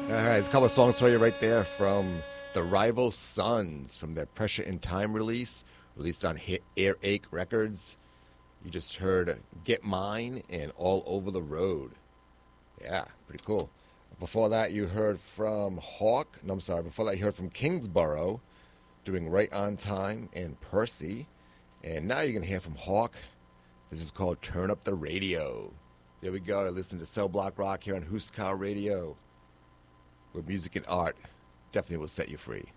All right, there's a couple of songs for you right there from the Rival Sons from their Pressure in Time release, released on Earache Records. You just heard Get Mine and All Over the Road. Yeah, pretty cool. Before that, you heard from Hawk. No, I'm sorry. Before that, you heard from Kingsborough doing Right on Time and Percy. And now you're going to hear from Hawk. This is called Turn Up the Radio. There we go. Listen to Cell Block Rock here on Huskar Radio, where music and art definitely will set you free.